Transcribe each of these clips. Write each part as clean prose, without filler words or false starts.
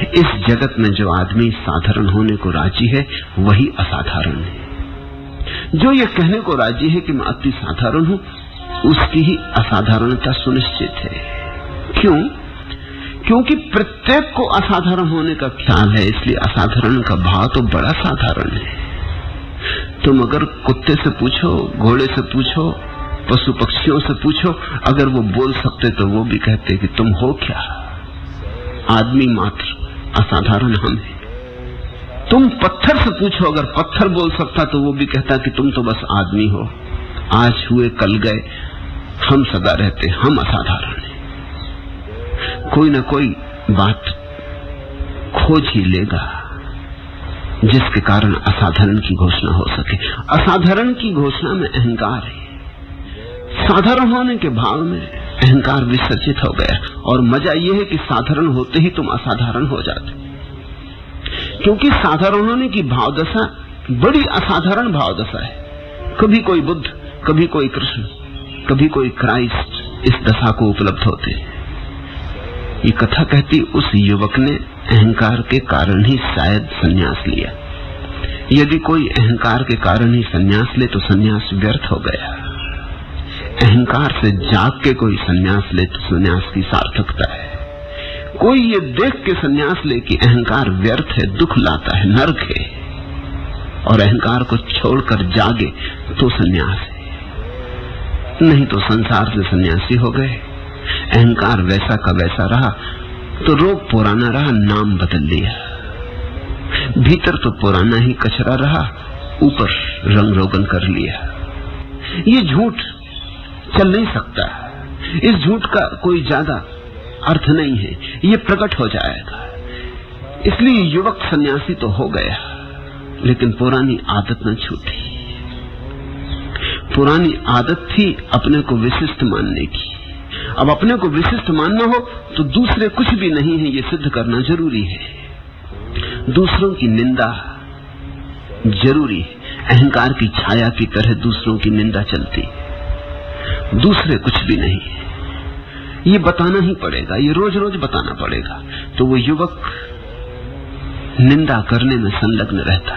इस जगत में जो आदमी साधारण होने को राजी है वही असाधारण है। जो ये कहने को राजी है कि मैं अति साधारण हूं, उसकी ही असाधारणता सुनिश्चित है। क्यों? क्योंकि प्रत्येक को असाधारण होने का ख्याल है, इसलिए असाधारण का भाव तो बड़ा साधारण है। तुम अगर कुत्ते से पूछो, घोड़े से पूछो, पशु पक्षियों से पूछो, अगर वो बोल सकते तो वो भी कहते कि तुम हो क्या? आदमी मात्र, असाधारण हम हैं। तुम पत्थर से पूछो, अगर पत्थर बोल सकता तो वो भी कहता कि तुम तो बस आदमी हो, आज हुए कल गए, हम सदा रहते, हम असाधारण हैं। कोई न कोई बात खोज ही लेगा जिसके कारण असाधारण की घोषणा हो सके। असाधारण की घोषणा में अहंकार है, साधारण होने के भाव में अहंकार विसर्जित हो गया। और मजा यह है कि साधारण होते ही तुम असाधारण हो जाते, क्योंकि साधारण होने की भावदशा बड़ी असाधारण भावदशा है। कभी कोई बुद्ध, कभी कोई कृष्ण, कभी कोई क्राइस्ट इस दशा को उपलब्ध होते। ये कथा कहती उस युवक ने अहंकार के कारण ही शायद संन्यास लिया। यदि कोई अहंकार के कारण ही संन्यास ले तो संन्यास व्यर्थ हो गया। अहंकार से जाग के कोई संन्यास ले तो संन्यास की सार्थकता है। कोई ये देख के संन्यास ले कि अहंकार व्यर्थ है, दुख लाता है, नरक है, और अहंकार को छोड़कर जागे तो संन्यास है। नहीं तो संसार से सन्यासी हो गए। अहंकार वैसा का वैसा रहा तो रोग पुराना रहा, नाम बदल लिया। भीतर तो पुराना ही कचरा रहा, ऊपर रंग रोगन कर लिया। ये झूठ चल नहीं सकता। इस झूठ का कोई ज्यादा अर्थ नहीं है, ये प्रकट हो जाएगा। इसलिए युवक सन्यासी तो हो गया, लेकिन पुरानी आदत न छूटी। पुरानी आदत थी अपने को विशिष्ट मानने की। अब अपने को विशिष्ट मानना हो तो दूसरे कुछ भी नहीं है, ये सिद्ध करना जरूरी है। दूसरों की निंदा जरूरी है। अहंकार की छाया की तरह दूसरों की निंदा चलती, दूसरे कुछ भी नहीं है। ये बताना ही पड़ेगा, ये रोज रोज बताना पड़ेगा। तो वो युवक निंदा करने में संलग्न रहता,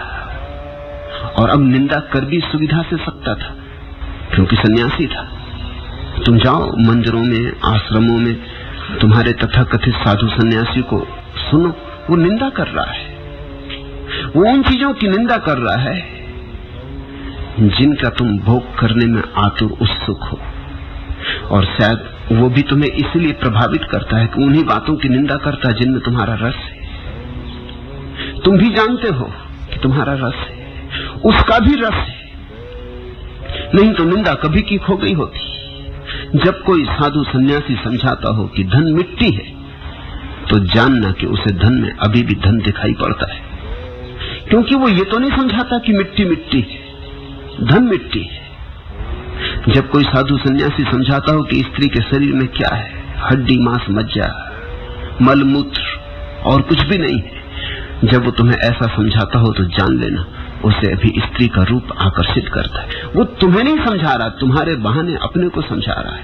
और अब निंदा कर भी सुविधा से सकता था क्योंकि सन्यासी था। तुम जाओ मंदिरों में, आश्रमों में, तुम्हारे तथाकथित साधु सन्यासी को सुनो, वो निंदा कर रहा है। वो उन चीजों की निंदा कर रहा है जिनका तुम भोग करने में आतुर उत्सुक हो, और शायद वो भी तुम्हें इसलिए प्रभावित करता है कि उन्हीं बातों की निंदा करता है जिनमें तुम्हारा रस है। तुम भी जानते हो कि तुम्हारा रस है, उसका भी रस है, नहीं तो निंदा कभी की खो गई होती। जब कोई साधु सन्यासी समझाता हो कि धन मिट्टी है, तो जानना कि उसे धन में अभी भी धन दिखाई पड़ता है, क्योंकि वो ये तो नहीं समझाता कि मिट्टी मिट्टी है, धन मिट्टी है। जब कोई साधु सन्यासी समझाता हो कि स्त्री के शरीर में क्या है, हड्डी मांस मज्जा मल मूत्र और कुछ भी नहीं है, जब वो तुम्हें ऐसा समझाता हो तो जान लेना उसे अभी स्त्री का रूप आकर्षित करता है। वो तुम्हें नहीं समझा रहा, तुम्हारे बहाने अपने को समझा रहा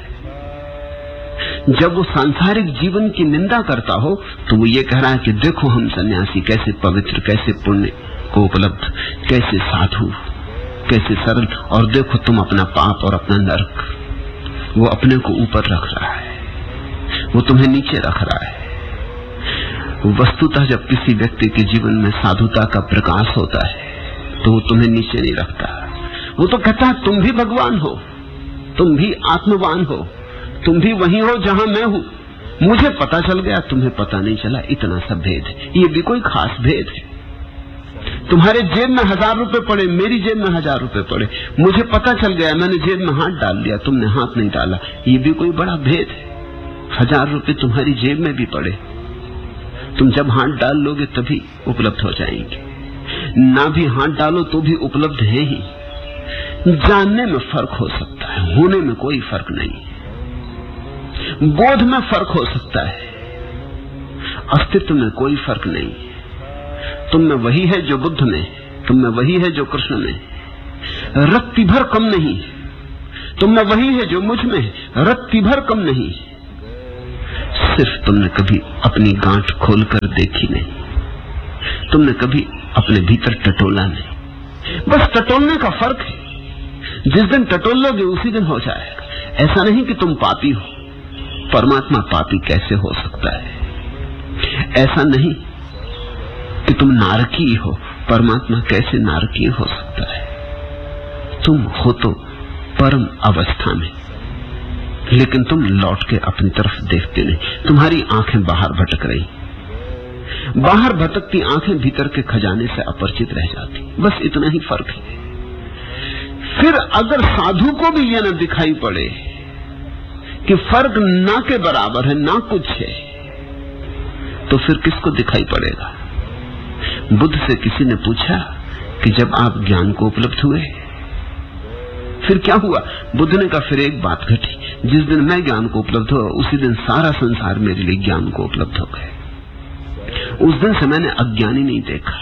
है। जब वो सांसारिक जीवन की निंदा करता हो तो वो ये कह रहा है कि देखो हम सन्यासी कैसे पवित्र, कैसे पुण्य को उपलब्ध, कैसे साधु, कैसे सरल, और देखो तुम अपना पाप और अपना नरक। वो अपने को ऊपर रख रहा है, वो तुम्हें नीचे रख रहा है। वस्तुतः जब किसी व्यक्ति के जीवन में साधुता का प्रकाश होता है तो वो तुम्हें नीचे नहीं रखता। वो तो कहता है तुम भी भगवान हो, तुम भी आत्मवान हो, तुम भी वही हो जहां मैं हूं। मुझे पता चल गया, तुम्हें पता नहीं चला, इतना सा भेद है। ये भी कोई खास भेद है। तुम्हारे जेब में 1000 रुपए पड़े, मेरी जेब में 1000 रुपए पड़े, मुझे पता चल गया, मैंने जेब में हाथ डाल लिया, तुमने हाथ नहीं डाला। ये भी कोई बड़ा भेद है। 1000 रुपए तुम्हारी जेब में भी पड़े, तुम जब हाथ डाल लोगे तभी उपलब्ध हो जाएंगे, ना भी हाथ डालो तो भी उपलब्ध है ही। जानने में फर्क हो सकता है, होने में कोई फर्क नहीं। बोध में फर्क हो सकता है, अस्तित्व में कोई फर्क नहीं। तुम में वही है जो बुद्ध में, तुम में वही है जो कृष्ण में, रत्ती भर कम नहीं। तुम में वही है जो मुझ में, रत्ती भर कम नहीं। सिर्फ तुमने कभी अपनी गांठ खोलकर देखी नहीं। तुमने कभी अपने भीतर टटोला नहीं। बस टटोलने का फर्क है, जिस दिन टटोल लोगे उसी दिन हो जाएगा। ऐसा नहीं कि तुम पापी हो, परमात्मा पापी कैसे हो सकता है। ऐसा नहीं कि तुम नारकीय हो, परमात्मा कैसे नारकीय हो सकता है। तुम हो तो परम अवस्था में, लेकिन तुम लौट के अपनी तरफ देखते नहीं। तुम्हारी आंखें बाहर भटक रही, बाहर भटकती आंखें भीतर के खजाने से अपरिचित रह जाती। बस इतना ही फर्क है। फिर अगर साधु को भी यह न दिखाई पड़े कि फर्क ना के बराबर है, ना कुछ है, तो फिर किसको दिखाई पड़ेगा? बुद्ध से किसी ने पूछा कि जब आप ज्ञान को उपलब्ध हुए फिर क्या हुआ? बुद्ध ने कहा फिर एक बात घटी, जिस दिन मैं ज्ञान को उपलब्ध हुआ उसी दिन सारा संसार मेरे लिए ज्ञान को उपलब्ध हो गए। उस दिन से मैंने अज्ञानी नहीं देखा।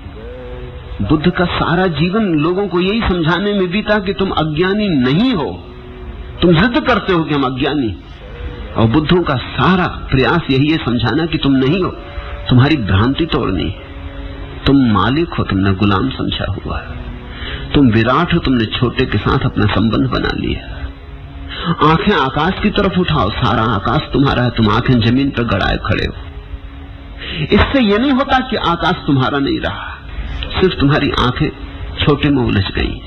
बुद्ध का सारा जीवन लोगों को यही समझाने में बीता कि तुम अज्ञानी नहीं हो, तुम जिद करते हो कि हम अज्ञानी, और बुद्धों का सारा प्रयास यही है समझाना कि तुम नहीं हो, तुम्हारी भ्रांति तोड़नी। तुम मालिक हो, तुमने गुलाम समझा हुआ है। तुम विराट हो, तुमने छोटे के साथ अपना संबंध बना लिया। आंखें आकाश की तरफ उठाओ, सारा आकाश तुम्हारा है, तुम आंखें जमीन पर गड़ाए खड़े हो। इससे यह नहीं होता कि आकाश तुम्हारा नहीं रहा, सिर्फ तुम्हारी आंखें छोटे में उलझ गई।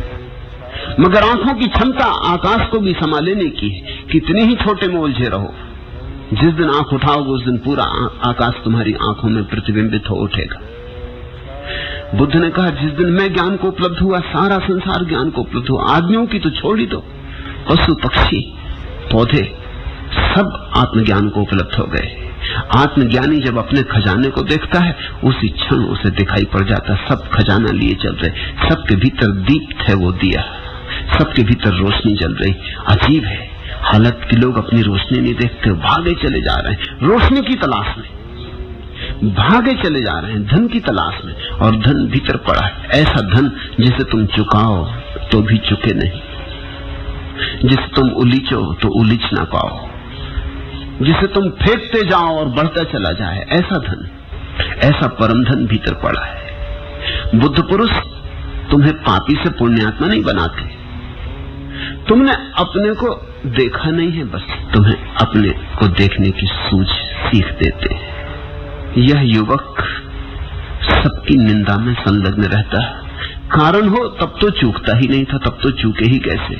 मगर आंखों की क्षमता आकाश को भी समा लेने की है। कितने ही छोटे में उलझे रहो, जिस दिन आंख उठाओगे उस दिन पूरा आकाश तुम्हारी आंखों में प्रतिबिंबित हो उठेगा। बुद्ध ने कहा जिस दिन मैं ज्ञान को उपलब्ध हुआ सारा संसार ज्ञान को उपलब्ध हुआ। आदमियों की तो छोड़ ही दो, पशु पक्षी पौधे सब आत्मज्ञान को उपलब्ध हो गए। आत्मज्ञानी जब अपने खजाने को देखता है उसी क्षण उसे दिखाई पड़ जाता सब खजाना लिए चल रहे, सबके भीतर दीप थे वो दिया, सबके भीतर रोशनी जल रही। अजीब है हालत कि लोग अपनी रोशनी नहीं देखते, भागे चले जा रहे हैं रोशनी की तलाश में, भागे चले जा रहे हैं धन की तलाश में, और धन भीतर पड़ा है। ऐसा धन जिसे तुम चुकाओ तो भी चुके नहीं, जिसे तुम उलीचो तो उलीच ना पाओ, जिसे तुम फेंकते जाओ और बढ़ता चला जाए, ऐसा धन, ऐसा परम धन भीतर पड़ा है। बुद्ध पुरुष तुम्हें पापी से पुण्यात्मा नहीं बनाते, तुमने अपने को देखा नहीं है, बस तुम्हें अपने को देखने की सूझ सीख देते हैं। यह युवक सबकी निंदा में संलग्न रहता है, कारण हो तब तो चूकता ही नहीं था, तब तो चूके ही कैसे।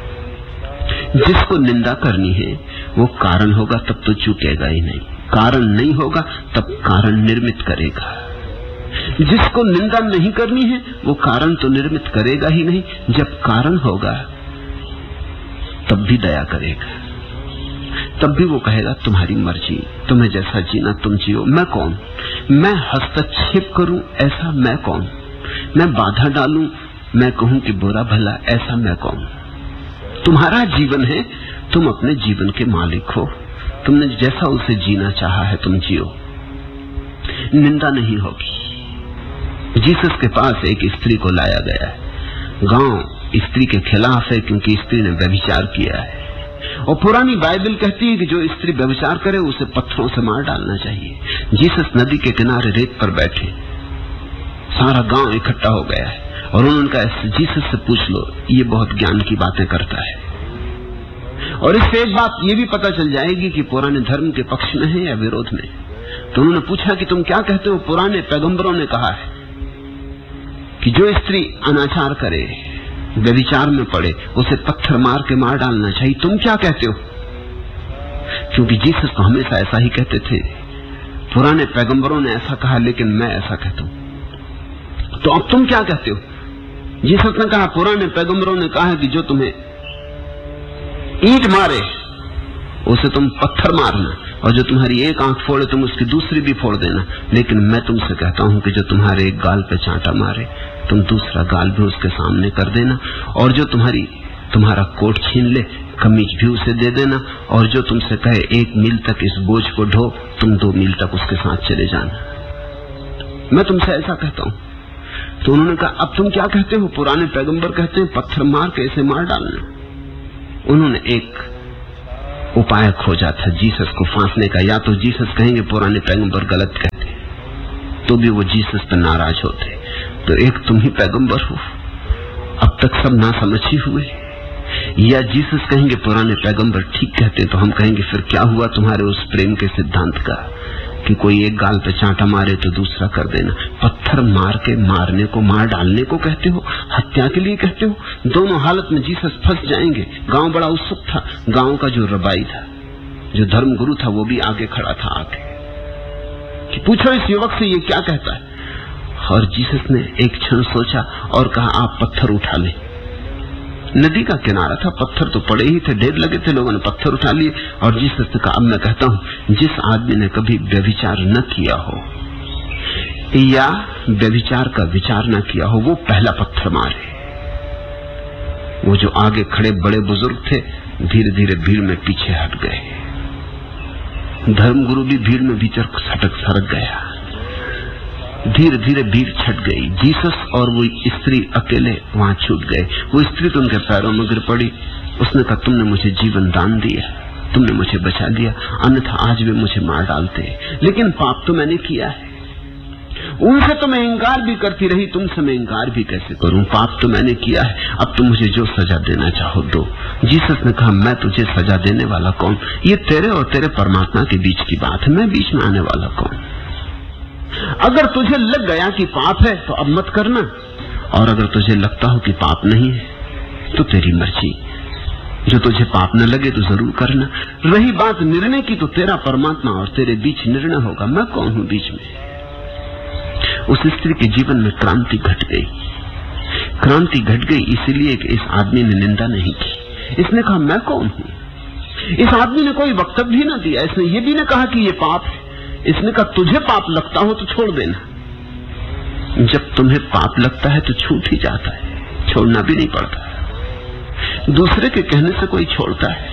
जिसको निंदा करनी है वो कारण होगा तब तो चूकेगा ही नहीं, कारण नहीं होगा तब कारण निर्मित करेगा। जिसको निंदा नहीं करनी है वो कारण तो निर्मित करेगा ही नहीं, जब कारण होगा तब भी दया करेगा, तब भी वो कहेगा तुम्हारी मर्जी, तुम्हें जैसा जीना तुम जियो, मैं कौन, मैं हस्तक्षेप करूं ऐसा मैं कौन, मैं बाधा डालूं, मैं कहूं कि बुरा भला ऐसा मैं कौन। तुम्हारा जीवन है, तुम अपने जीवन के मालिक हो, तुमने जैसा उसे जीना चाहा है तुम जियो, निंदा नहीं होगी। जीसस के पास एक स्त्री को लाया गया है, गांव स्त्री के खिलाफ है क्योंकि स्त्री ने व्यभिचार किया है, और पुरानी बाइबल कहती है कि जो स्त्री व्यभिचार करे उसे पत्थरों से मार डालना चाहिए। जीसस नदी के किनारे रेत पर बैठे, सारा गांव इकट्ठा हो गया है, और उन्होंने कहा जीसस से पूछ लो, ये बहुत ज्ञान की बातें करता है, और इससे एक बात ये भी पता चल जाएगी कि पुराने धर्म के पक्ष में है या विरोध में। तो उन्होंने पूछा कि तुम क्या कहते हो, पुराने पैगंबरों ने कहा है कि जो स्त्री अनाचार करे, व्यभिचार में पड़े, उसे पत्थर मार के मार डालना चाहिए, तुम क्या कहते हो? क्योंकि जीसस तो हमेशा ऐसा ही कहते थे, पुराने पैगंबरों ने ऐसा कहा लेकिन मैं ऐसा कहता हूं, तो अब तुम क्या कहते हो? जीसस ने कहा पुराने पैगंबरों ने कहा कि जो तुम्हें ईंट मारे उसे तुम पत्थर मारना, और जो तुम्हारी एक आंख फोड़े तुम उसकी दूसरी भी फोड़ देना, लेकिन मैं तुमसे कहता हूं कि जो तुम्हारे एक गाल पे चांटा मारे तुम दूसरा गाल भी उसके सामने कर देना, और जो तुम्हारा कोट छीन ले कमीज भी उसे दे देना, और जो तुमसे कहे 1 मील तक इस बोझ को ढो, तुम 2 मील तक उसके साथ चले जाना। मैं तुमसे ऐसा कहता हूं। तो उन्होंने कहा अब तुम क्या कहते हो? पुराने पैगंबर कहते हैं पत्थर मार के इसे मार डालना। उन्होंने एक उपाय खोजा था जीसस को फांसने का, या तो जीसस कहेंगे पुराने पैगंबर गलत कहते, तो भी वो जीसस पर नाराज होते। तो एक तुम ही पैगंबर हो, अब तक सब ना समझ ही हुए। या जीसस कहेंगे पुराने पैगंबर ठीक कहते, तो हम कहेंगे फिर क्या हुआ तुम्हारे उस प्रेम के सिद्धांत का कि कोई एक गाल पे चांटा मारे तो दूसरा कर देना। पत्थर मार के मारने को, मार डालने को कहते हो, हत्या के लिए कहते हो। दोनों हालत में जीसस फंस जाएंगे। गांव बड़ा उत्सुक था। गांव का जो रबाई था, जो धर्म गुरु था, वो भी आगे खड़ा था आके कि पूछो इस युवक से ये क्या कहता है। और जीसस ने एक क्षण सोचा और कहा आप पत्थर उठा ले। नदी का किनारा था, पत्थर तो पड़े ही थे, ढेर लगे थे, लोगों ने पत्थर उठा लिए। और जीसस ने कहा अब मैं कहता हूं, जिस आदमी ने कभी व्यभिचार न किया हो या व्यभिचार का विचार न किया हो, वो पहला पत्थर मारे। वो जो आगे खड़े बड़े बुजुर्ग थे धीरे धीरे भीड़ में पीछे हट गए। धर्मगुरु भी भीड़ में भीतर सरक गया। धीरे धीरे भीड़ छट गई। जीसस और वो स्त्री अकेले वहां छूट गए। वो स्त्री तो उनके पैरों में गिर पड़ी। उसने कहा तुमने मुझे जीवन दान दिया, तुमने मुझे बचा दिया, अन्यथा आज भी मुझे मार डालते। लेकिन पाप तो मैंने किया है। उनसे तो मैं इंकार भी करती रही, तुमसे मैं इंकार भी कैसे करूं? पाप तो मैंने किया है, अब तुम मुझे जो सजा देना चाहो दो। जीसस ने कहा मैं तुझे सजा देने वाला कौन? ये तेरे और तेरे परमात्मा के बीच की बात है, मैं बीच में आने वाला कौन? अगर तुझे लग गया कि पाप है तो अब मत करना, और अगर तुझे लगता हो कि पाप नहीं है तो तेरी मर्जी। जो तुझे पाप न लगे तो जरूर करना। रही बात निर्णय की, तो तेरा परमात्मा और तेरे बीच निर्णय होगा। मैं कौन हूं बीच में? उस स्त्री के जीवन में क्रांति घट गई। क्रांति घट गई इसलिए कि इस आदमी ने निंदा नहीं की। इसने कहा मैं कौन हूं। इस आदमी ने कोई वक्तव्य भी ना दिया। इसने ये भी ना कहा कि ये पाप है। इसने कहा तुझे पाप लगता हो तो छोड़ देना। जब तुम्हें पाप लगता है तो छूट ही जाता है, छोड़ना भी नहीं पड़ता। दूसरे के कहने से कोई छोड़ता है।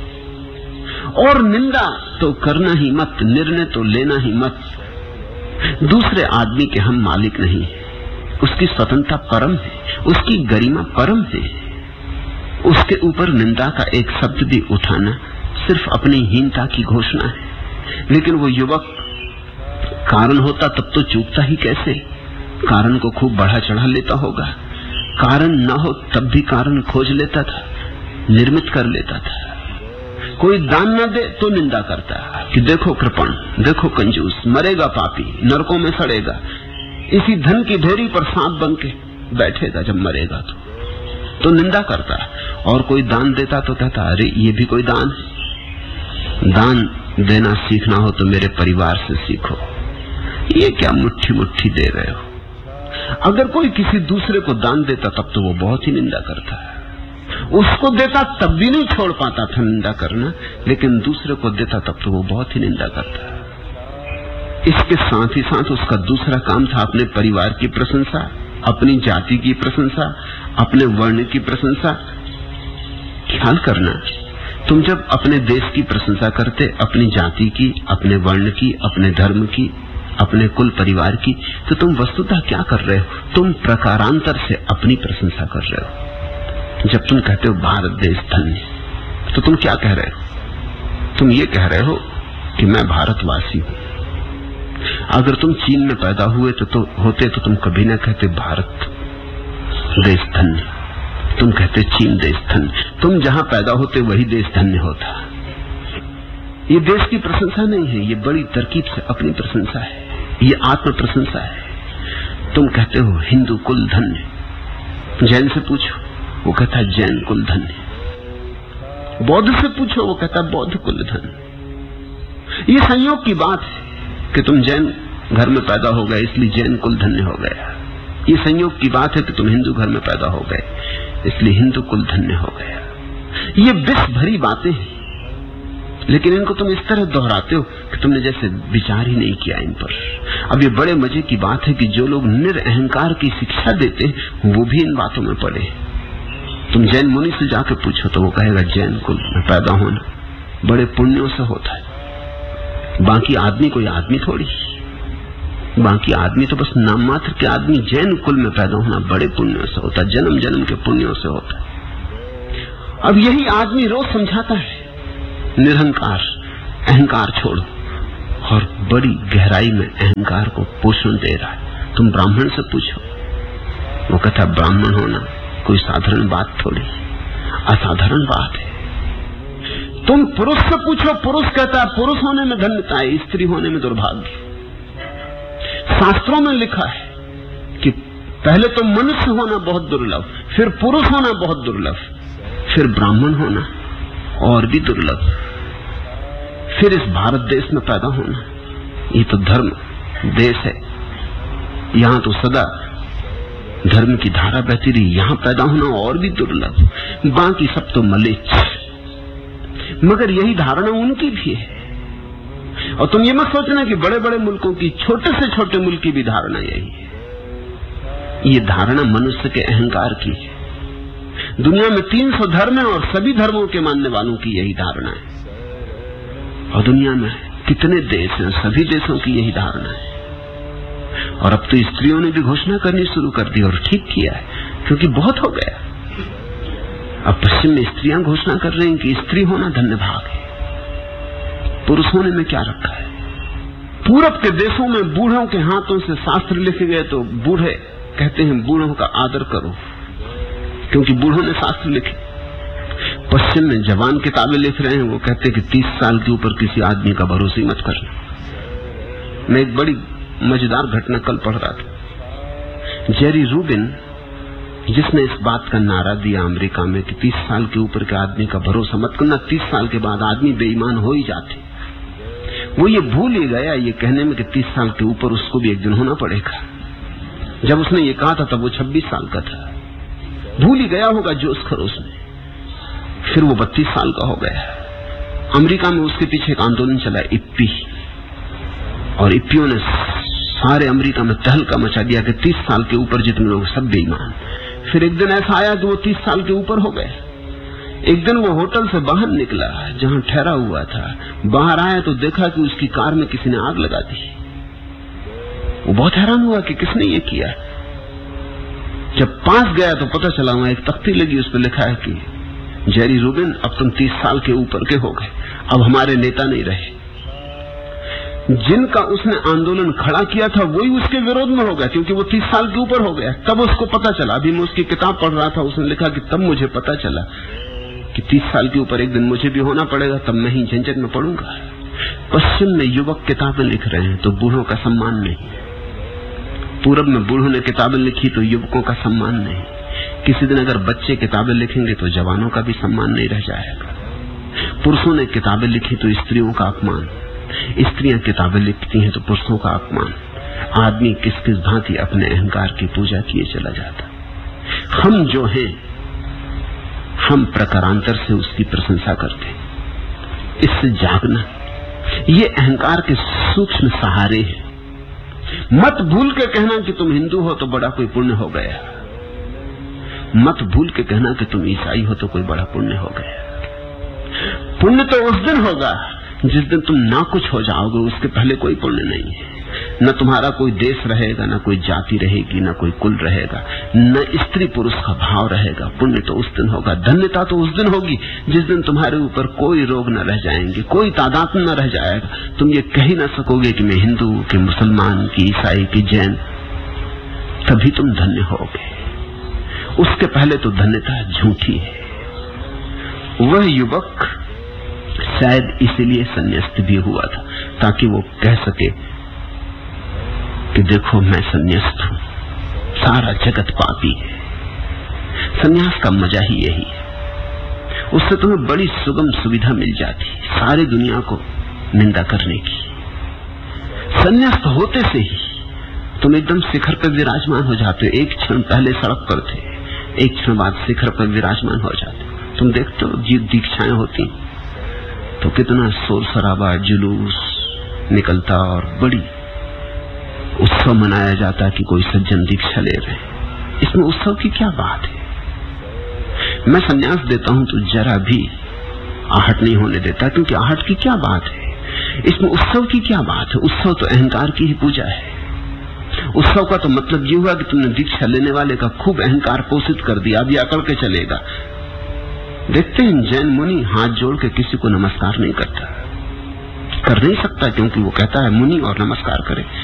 और निंदा तो करना ही मत, निर्णय तो लेना ही मत। दूसरे आदमी के हम मालिक नहीं है। उसकी स्वतंत्रता परम है, उसकी गरिमा परम है। उसके ऊपर निंदा का एक शब्द भी उठाना सिर्फ अपनी हीनता की घोषणा है। लेकिन वो युवक कारण होता तब तो चूकता ही कैसे? कारण को खूब बढ़ा चढ़ा लेता होगा। कारण न हो तब भी कारण खोज लेता था, निर्मित कर लेता था। कोई दान न दे तो निंदा करता कि देखो कृपण, देखो कंजूस, मरेगा पापी, नरकों में सड़ेगा, इसी धन की ढेरी पर सांप बन के बैठेगा जब मरेगा तो निंदा करता। और कोई दान देता तो कहता अरे ये भी कोई दान है। दान देना सीखना हो तो मेरे परिवार से सीखो। ये क्या मुट्ठी मुट्ठी दे रहे हो? अगर कोई किसी दूसरे को दान देता तब तो वो बहुत ही निंदा करता है। उसको देता तब भी नहीं छोड़ पाता था निंदा करना, लेकिन दूसरे को देता तब तो वो बहुत ही निंदा करता है। इसके साथ ही साथ उसका दूसरा काम था अपने परिवार की प्रशंसा, अपनी जाति की प्रशंसा, अपने वर्ण की प्रशंसा। ख्याल करना, तुम जब अपने देश की प्रशंसा करते, अपनी जाति की, अपने वर्ण की, अपने धर्म की, अपने कुल परिवार की, तो तुम वस्तुतः क्या कर रहे हो? तुम प्रकारांतर से अपनी प्रशंसा कर रहे हो। जब तुम कहते हो भारत देश धन्य, तो तुम क्या कह रहे हो? तुम ये कह रहे हो कि मैं भारतवासी हूं। अगर तुम चीन में पैदा हुए तो तुम कभी ना कहते भारत देश धन्य, तुम कहते चीन देश धन्य। तुम जहां पैदा होते वही देश धन्य होता। ये देश की प्रशंसा नहीं है, ये बड़ी तरकीब से अपनी प्रशंसा है, ये आत्म प्रशंसा है। तुम कहते हो हिंदू कुल धन्य। जैन से पूछो, वो कहता है जैन कुल धन्य। बौद्ध से पूछो, वो कहता है बौद्ध कुल धन्य। ये संयोग की बात है कि तुम जैन घर में पैदा हो गए इसलिए जैन कुल धन्य हो गया। ये संयोग की बात है कि तुम हिंदू घर में पैदा हो गए इसलिए हिंदू कुल धन्य हो गया। ये विष भरी बातें हैं, लेकिन इनको तुम इस तरह दोहराते हो कि तुमने जैसे विचार ही नहीं किया इन पर। अब ये बड़े मजे की बात है कि जो लोग निरअहंकार की शिक्षा देते वो भी इन बातों में पड़े। तुम जैन मुनि से जाकर पूछो तो वो कहेगा जैन कुल में पैदा होना बड़े पुण्यों से होता है। बाकी आदमी कोई आदमी थोड़ी, बाकी आदमी तो बस नाम मात्र के आदमी। जैन कुल में पैदा होना बड़े पुण्यों से होता है, जन्म जन्म के पुण्यों से होता है। अब यही आदमी रोज समझाता है निरहंकार, अहंकार छोड़ो और बड़ी गहराई में अहंकार को पोषण दे रहा है। तुम ब्राह्मण से पूछो, वो कहता ब्राह्मण होना कोई साधारण बात थोड़ी, असाधारण बात है। तुम पुरुष से पूछो, पुरुष कहता है पुरुष होने में धन्यता है, स्त्री होने में दुर्भाग्य। शास्त्रों में लिखा है कि पहले तो मनुष्य होना बहुत दुर्लभ, फिर पुरुष होना बहुत दुर्लभ, फिर ब्राह्मण होना और भी दुर्लभ, फिर इस भारत देश में पैदा होना। ये तो धर्म देश है, यहां तो सदा धर्म की धारा बहती रही, यहां पैदा होना और भी दुर्लभ, बाकी सब तो मलेच्छ। मगर यही धारणा उनकी भी है। और तुम ये मत सोचना कि बड़े बड़े मुल्कों की, छोटे से छोटे मुल्क की भी धारणा यही है। ये धारणा मनुष्य के अहंकार की है। दुनिया में 300 धर्म है और सभी धर्मों के मानने वालों की यही धारणा है। और दुनिया में कितने देश हैं, सभी देशों की यही धारणा है। और अब तो स्त्रियों ने भी घोषणा करनी शुरू कर दी, और ठीक किया है, क्योंकि बहुत हो गया। अब पश्चिम में स्त्रियां घोषणा कर रही हैं कि स्त्री होना धन्य भाग है, पुरुष होने में क्या रखा है। पूरब के देशों में बूढ़ों के हाथों से शास्त्र लिखे गए तो बूढ़े कहते हैं बूढ़ों का आदर करो, क्योंकि बूढ़ों ने शास्त्र लिखे। पश्चिम में जवान किताबें लिख रहे हैं, वो कहते हैं कि 30 साल के ऊपर किसी आदमी का भरोसा ही मत करना। मैं एक बड़ी मजेदार घटना कल पढ़ रहा था। जेरी रूबिन, जिसने इस बात का नारा दिया अमेरिका में कि 30 साल के ऊपर के आदमी का भरोसा मत करना, 30 साल के बाद आदमी बेईमान हो ही जाते, वो ये भूल ही गया ये कहने में कि 30 साल के ऊपर उसको भी एक दिन होना पड़ेगा। जब उसने ये कहा था तब वो 26 साल का था। भूल ही गया होगा जोश खरोश में। फिर वो 32 साल का हो गया। अमेरिका में उसके पीछे एक आंदोलन चला, इप्पी, और इप्पियों ने सारे अमेरिका में तहलका मचा दिया कि 30 साल के ऊपर जितने लोग सब बेईमान। फिर एक दिन ऐसा आया कि वो 30 साल के ऊपर हो गए। एक दिन वो होटल से बाहर निकला जहां ठहरा हुआ था, बाहर आया तो देखा कि उसकी कार में किसी ने आग लगा दी। वो बहुत हैरान हुआ कि किसने ये किया। जब पास गया तो पता चला वहां एक तख्ती लगी, उस पर लिखा है कि जेरी रूबिन, अब तुम 30 साल के ऊपर के हो गए, अब हमारे नेता नहीं रहे। जिनका उसने आंदोलन खड़ा किया था वही उसके विरोध में हो गया, क्योंकि वो 30 साल के ऊपर हो गया। तब उसको पता चला, अभी मैं उसकी किताब पढ़ रहा था, उसने लिखा कि तब मुझे पता चला कि 30 साल के ऊपर एक दिन मुझे भी होना पड़ेगा, तब मैं ही झंझट में पड़ूंगा। पश्चिम में युवक किताबें लिख रहे हैं तो बूढ़ों का सम्मान नहीं, पूरब में बूढ़ों ने किताबें लिखी तो युवकों का सम्मान नहीं। किसी दिन अगर बच्चे किताबें लिखेंगे तो जवानों का भी सम्मान नहीं रह जाएगा। पुरुषों ने किताबें लिखी तो स्त्रियों का अपमान, स्त्रियां किताबें लिखती हैं तो पुरुषों का अपमान। आदमी किस किस भांति अपने अहंकार की पूजा किए चला जाता। हम जो हैं, हम प्रकारांतर से उसकी प्रशंसा करते हैं। इससे जागना, ये अहंकार के सूक्ष्म सहारे हैं। मत भूल के कहना कि तुम हिंदू हो तो बड़ा कोई पुण्य हो गया, मत भूल के कहना कि तुम ईसाई हो तो कोई बड़ा पुण्य हो गया। पुण्य तो उस दिन होगा जिस दिन तुम ना कुछ हो जाओगे, उसके पहले कोई पुण्य नहीं है। न तुम्हारा कोई देश रहेगा, न कोई जाति रहेगी, न कोई कुल रहेगा, न स्त्री पुरुष का भाव रहेगा। पुण्य तो उस दिन होगा, धन्यता तो उस दिन होगी जिस दिन तुम्हारे ऊपर कोई रोग न रह जाएंगे, कोई तादाद न रह जाएगा। तुम ये कह ही ना सकोगे कि मैं हिंदू, कि मुसलमान, कि ईसाई, कि जैन, तभी तुम धन्य होगे। उसके पहले तो धन्यता झूठी है। वह युवक शायद इसीलिए संन्यास्त भी हुआ था, ताकि वो कह सके कि देखो मैं संन्यास्त हूं, सारा जगत पापी है। संन्यास का मजा ही यही है, उससे तुम्हें बड़ी सुगम सुविधा मिल जाती, सारी दुनिया को निंदा करने की। संन्यास्त होते से ही तुम एकदम शिखर पर विराजमान हो जाते हो। एक क्षण पहले सड़क पर थे, एक क्षण बाद शिखर पर विराजमान हो जाते। तुम देखते हो जी दीक्षाएं होती तो कितना शोर शराबा, जुलूस निकलता और बड़ी उत्सव मनाया जाता कि कोई सज्जन दीक्षा ले रहे। इसमें उत्सव की क्या बात है। मैं संन्यास देता हूं तो जरा भी आहट नहीं होने देता, क्योंकि आहट की क्या बात है, इसमें उत्सव की क्या बात है। उत्सव तो अहंकार की ही पूजा है। उत्सव का तो मतलब ये हुआ कि तुमने दीक्षा लेने वाले का खूब अहंकार पोषित कर दिया, अभी अकड़ के चलेगा। देखते हैं जैन मुनि हाथ जोड़ के किसी को नमस्कार नहीं करता, कर नहीं सकता, क्योंकि वो कहता है मुनि और नमस्कार करे।